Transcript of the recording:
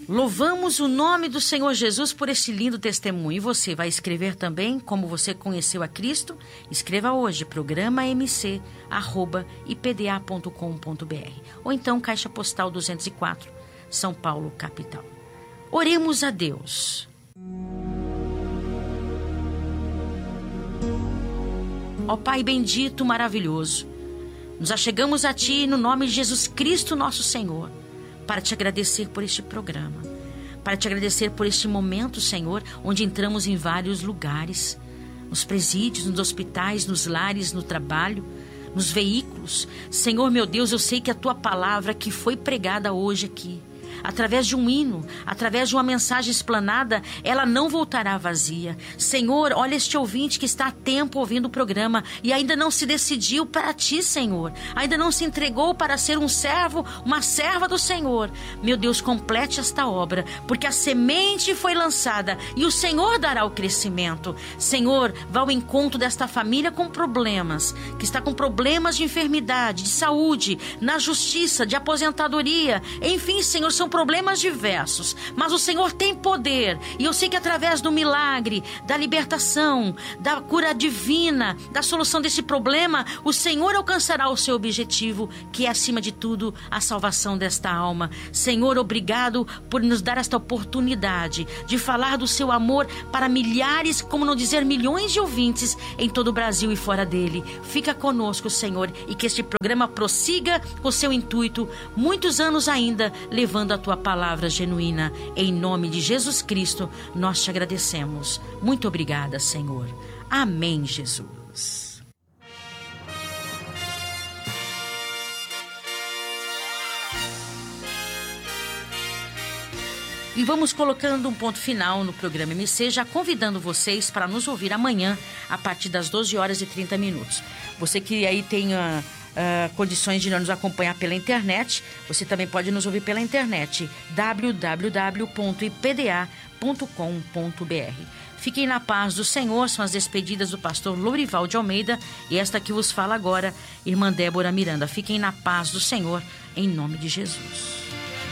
Louvamos o nome do Senhor Jesus por esse lindo testemunho. E você vai escrever também como você conheceu a Cristo? Escreva hoje, programamc@ipda.com.br ou então Caixa Postal 204, São Paulo, capital. Oremos a Deus. Ó Pai bendito, maravilhoso, nos achegamos a Ti no nome de Jesus Cristo, nosso Senhor, para te agradecer por este programa, para te agradecer por este momento, Senhor, onde entramos em vários lugares, nos presídios, nos hospitais, nos lares, no trabalho, nos veículos. Senhor, meu Deus, eu sei que a Tua palavra que foi pregada hoje aqui, através de um hino, através de uma mensagem explanada, ela não voltará vazia. Senhor, olha este ouvinte que está há tempo ouvindo o programa e ainda não se decidiu para Ti, Senhor. Ainda não se entregou para ser um servo, uma serva do Senhor. Meu Deus, complete esta obra, porque a semente foi lançada e o Senhor dará o crescimento. Senhor, vá ao encontro desta família com problemas, que está com problemas de enfermidade, de saúde, na justiça, de aposentadoria. Enfim, Senhor, são problemas diversos, mas o Senhor tem poder, e eu sei que através do milagre, da libertação, da cura divina, da solução desse problema, o Senhor alcançará o seu objetivo, que é acima de tudo a salvação desta alma. Senhor, obrigado por nos dar esta oportunidade de falar do seu amor para milhares, como não dizer milhões de ouvintes em todo o Brasil e fora dele. Fica conosco, Senhor, e que este programa prossiga com seu intuito, muitos anos ainda, levando a Tua palavra genuína. Em nome de Jesus Cristo, nós te agradecemos. Muito obrigada, Senhor. Amém, Jesus. E vamos colocando um ponto final no programa MC, já convidando vocês para nos ouvir amanhã, a partir das 12h30. Você que aí tenha condições de nos acompanhar pela internet, você também pode nos ouvir pela internet, www.ipda.com.br. Fiquem na paz do Senhor, são as despedidas do pastor Lourival de Almeida e esta que vos fala agora, irmã Débora Miranda. Fiquem na paz do Senhor, em nome de Jesus.